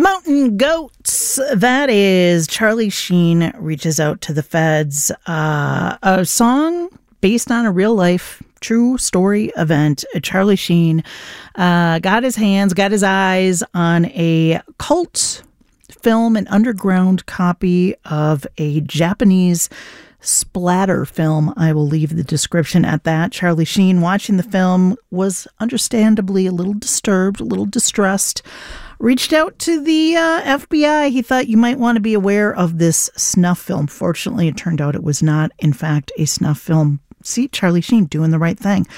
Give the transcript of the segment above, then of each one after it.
Mountain Goats. That is Charlie Sheen Reaches Out to the Feds. A song based on a real life, true story event. Charlie Sheen got his eyes on a cult film, an underground copy of a Japanese splatter film. I will leave the description at that. Charlie Sheen, watching the film, was understandably a little disturbed, a little distressed. Reached out to the FBI. He thought you might want to be aware of this snuff film. Fortunately, it turned out it was not, in fact, a snuff film. See, Charlie Sheen doing the right thing.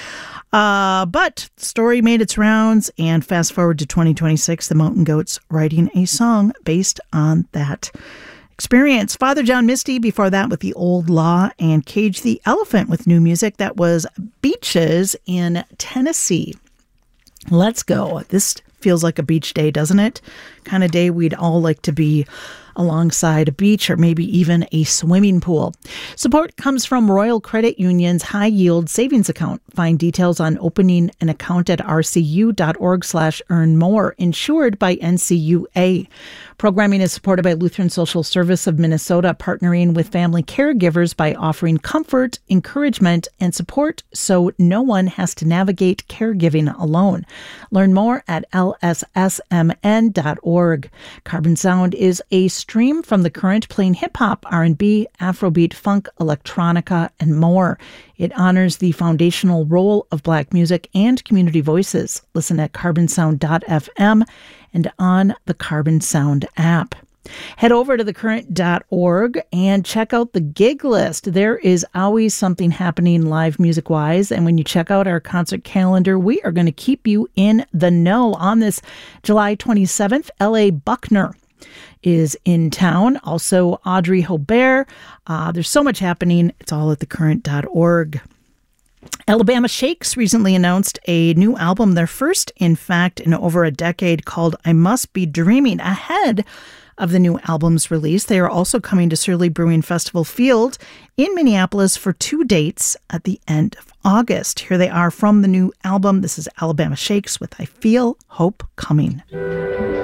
But the story made its rounds, and fast forward to 2026, the Mountain Goats writing a song based on that experience. Father John Misty before that with The Old Law, and Cage the Elephant with new music. That was Beaches in Tennessee. Let's go. This feels like a beach day, doesn't it? Kind of day we'd all like to be alongside a beach or maybe even a swimming pool. Support comes from Royal Credit Union's High Yield Savings Account. Find details on opening an account at rcu.org/earnmore, insured by NCUA. Programming is supported by Lutheran Social Service of Minnesota, partnering with family caregivers by offering comfort, encouragement, and support so no one has to navigate caregiving alone. Learn more at lssmn.org. Carbon Sound is a stream from The Current, playing hip-hop, R&B, Afrobeat, funk, electronica, and more. It honors the foundational role of Black music and community voices. Listen at carbonsound.fm and on the Carbon Sound app. Head over to thecurrent.org and check out the gig list. There is always something happening live music-wise, and when you check out our concert calendar, we are going to keep you in the know. On this July 27th, L.A. Buckner is in town. Also, Audrey Hobert. There's so much happening. It's all at thecurrent.org. Alabama Shakes recently announced a new album, their first, in fact, in over a decade, called I Must Be Dreaming. Ahead of the new album's release, they are also coming to Surly Brewing Festival Field in Minneapolis for 2 dates at the end of August. Here they are from the new album. This is Alabama Shakes with I Feel Hope Coming.